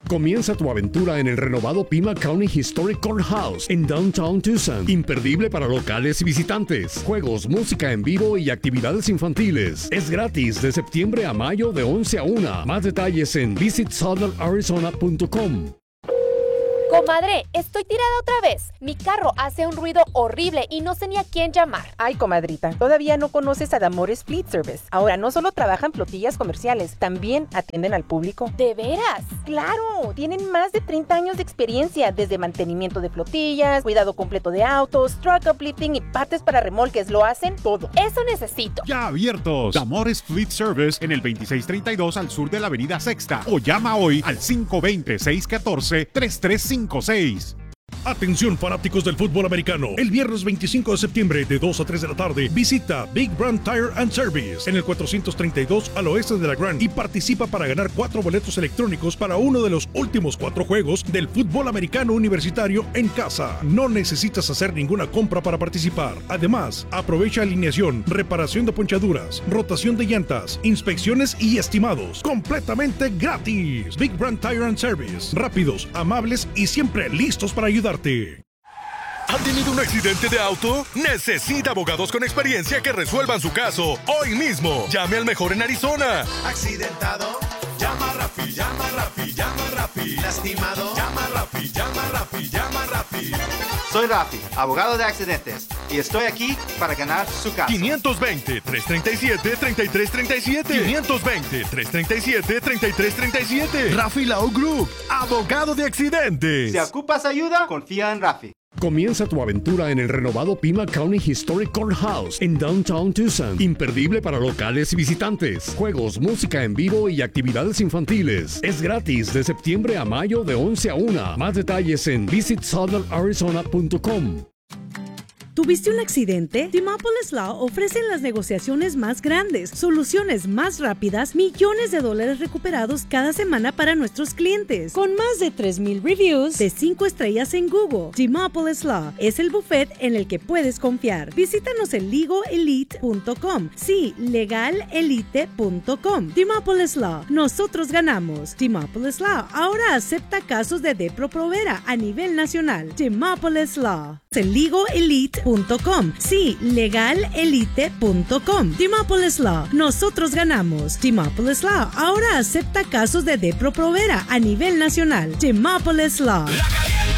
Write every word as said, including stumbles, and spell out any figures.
Comienza tu aventura en el renovado Pima County Historic Courthouse en Downtown Tucson. Imperdible para locales y visitantes. Juegos, música en vivo y actividades infantiles. Es gratis de septiembre a mayo de once a una. Más detalles en visit southern arizona punto com. Comadre, estoy tirada otra vez. Mi carro hace un ruido horrible y no sé ni a quién llamar. Ay, comadrita, todavía no conoces a Damores Fleet Service. Ahora no solo trabajan flotillas comerciales, también atienden al público. ¿De veras? ¡Claro! Tienen más de treinta años de experiencia, desde mantenimiento de flotillas, cuidado completo de autos, truck uplifting y partes para remolques. Lo hacen todo. Eso necesito. Ya abiertos. Damores Fleet Service en el veintiséis treinta y dos al sur de la avenida Sexta. O llama hoy al cinco dos cero, seis uno cuatro, tres tres cinco seis. Atención fanáticos del fútbol americano. El viernes veinticinco de septiembre de dos a tres de la tarde visita Big Brand Tire and Service en el cuatrocientos treinta y dos al oeste de la Grand y participa para ganar cuatro boletos electrónicos para uno de los últimos cuatro juegos del fútbol americano universitario en casa. No necesitas hacer ninguna compra para participar. Además, aprovecha alineación, reparación de ponchaduras, rotación de llantas, inspecciones y estimados completamente gratis. Big Brand Tire and Service. Rápidos, amables y siempre listos para ayudar. ¿Han tenido un accidente de auto? Necesita abogados con experiencia que resuelvan su caso hoy mismo. Llame al mejor en Arizona. ¿Accidentado? Llama a Rafi, llama a Rafi, llama a Rafi. ¿Lastimado? Llama a Rafi, llama a Rafi, llama a Rafi. Soy Rafi, abogado de accidentes, y estoy aquí para ganar su caso. quinientos veinte, trescientos treinta y siete, treinta y tres treinta y siete. quinientos veinte, trescientos treinta y siete, treinta y tres treinta y siete. Rafi Law Group, abogado de accidentes. Si ocupas ayuda, confía en Rafi. Comienza tu aventura en el renovado Pima County Historic Courthouse en Downtown Tucson. Imperdible para locales y visitantes. Juegos, música en vivo y actividades infantiles. Es gratis de septiembre a mayo de once a una. Más detalles en visit southern arizona punto com. ¿Tuviste un accidente? Demopolis Law ofrecen las negociaciones más grandes, soluciones más rápidas, millones de dólares recuperados cada semana para nuestros clientes. Con más de tres mil reviews de cinco estrellas en Google, Demopolis Law es el buffet en el que puedes confiar. Visítanos en legal elite punto com. Sí, legal elite punto com. Demopolis Law. Nosotros ganamos. Demopolis Law ahora acepta casos de Depro Provera a nivel nacional. Demopolis Law. En legal elite punto com. Sí, legal elite punto com. Demopolis Law. Nosotros ganamos. Demopolis Law ahora acepta casos de Depro Provera a nivel nacional. Demopolis Law.